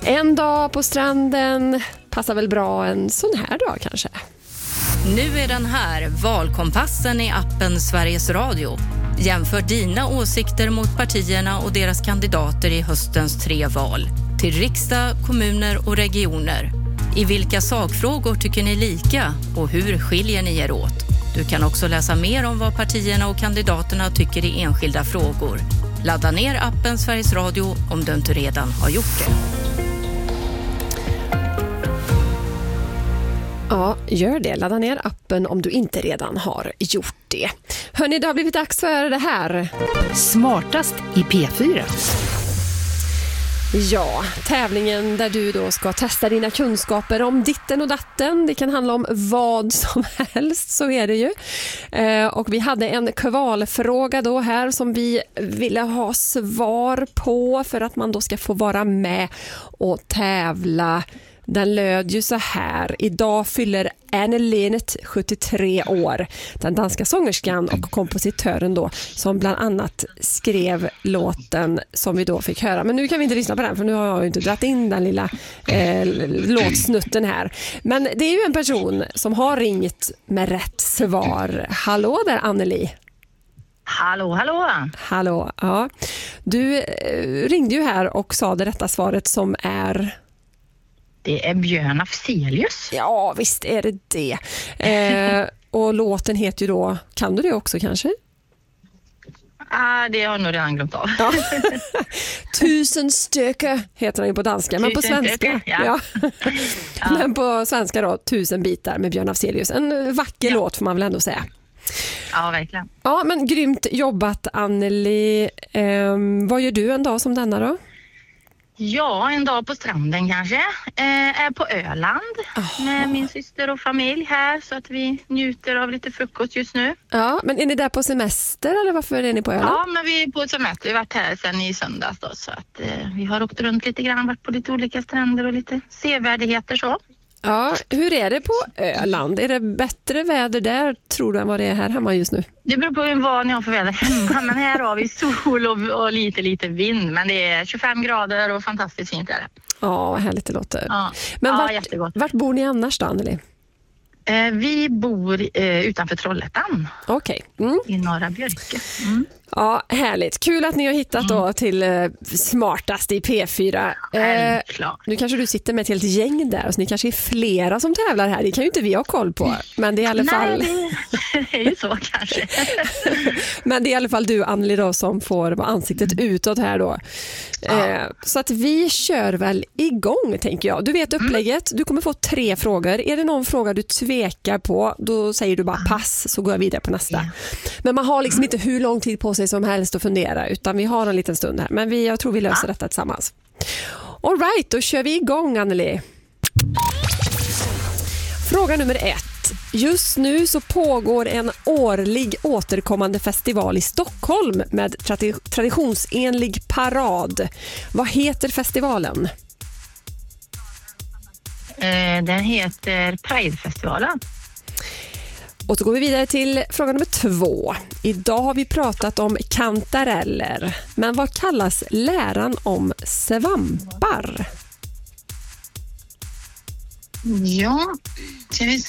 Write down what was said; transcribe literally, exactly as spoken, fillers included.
En dag på stranden passar väl bra en sån här dag kanske. Nu är den här, valkompassen i appen Sveriges Radio. Jämför dina åsikter mot partierna och deras kandidater i höstens tre val. Till riksdag, kommuner och regioner. I vilka sakfrågor tycker ni lika och hur skiljer ni er åt? Du kan också läsa mer om vad partierna och kandidaterna tycker i enskilda frågor. Ladda ner appen Sveriges Radio om du inte redan har gjort det. Ja, gör det. Ladda ner appen om du inte redan har gjort det. Hörrni, det har blivit dags för det här. Smartast i P fyra. Ja, tävlingen där du då ska testa dina kunskaper om ditten och datten. Det kan handla om vad som helst, så är det ju. Eh, och vi hade en kvalfråga då här som vi ville ha svar på för att man då ska få vara med och tävla. Den löd ju så här: idag fyller Anne Linnet sjuttiotre år. Den danska sångerskan och kompositören då, som bland annat skrev låten som vi då fick höra. Men nu kan vi inte lyssna på den, för nu har jag ju inte dratt in den lilla eh, låtsnutten här. Men det är ju en person som har ringt med rätt svar. Hallå där, Anneli. Hallå, hallå. Hallå, ja. Du eh, ringde ju här och sa det rätta svaret som är... Det är Björn Afzelius. Ja, visst är det det. Eh, och låten heter ju då, kan du det också kanske? Ah, det har jag nog redan glömt av. Ja. Tusen stycken heter den ju på danska, men på svenska. Stycke, ja. Ja. Ja. Men på svenska då, Tusen bitar med Björn Afzelius. En vacker ja. låt får man väl ändå säga. Ja, verkligen. Ja, men grymt jobbat, Anneli. Eh, vad gör du en dag som denna då? Ja, en dag på stranden kanske. Eh, är på Öland Aha. med min syster och familj här, så att vi njuter av lite frukost just nu. Ja, men är ni där på semester eller varför är ni på Öland? Ja, men vi är på semester. Vi har varit här sedan i söndags då, så att eh, vi har åkt runt lite grann, varit på lite olika stränder och lite sevärdigheter så. Ja, hur är det på Öland? Är det bättre väder där, tror du, än vad det är här hemma just nu? Det beror på vad ni har för väder hemma, men här har vi sol och, och lite, lite vind. Men det är tjugofem grader och fantastiskt fint är det. Ja, vad härligt det låter. Ja, men ja, vart, jättegott. Vart bor ni annars då, Anneli? Eh, vi bor eh, utanför Trollhättan. Okej. Okay. Mm. I norra Björke. Mm. Ja, härligt. Kul att ni har hittat då till eh, smartast i P fyra. Eh, nu kanske du sitter med ett helt gäng där, och ni kanske är flera som tävlar här. Det kan ju inte vi ha koll på, men det är i alla fall... Nej, det är ju så kanske. Men det är i alla fall du, Anneli, då, som får vara ansiktet utåt här då. Ja. Eh, så att vi kör väl igång, tänker jag. Du vet upplägget. Du kommer få tre frågor. Är det någon fråga du tvekar på, då säger du bara pass, så går jag vidare på nästa. Ja. Men man har liksom inte hur lång tid på sig som helst att fundera, utan vi har en liten stund här. Men vi, jag tror vi löser ja. detta tillsammans. All right, då kör vi igång, Anneli. Fråga nummer ett. Just nu så pågår en årlig återkommande festival i Stockholm med tradi- traditionsenlig parad. Vad heter festivalen? Eh, den heter Pridefestivalen. Och så går vi vidare till fråga nummer två. Idag har vi pratat om kantareller. Men vad kallas läran om svampar? Ja, ska vi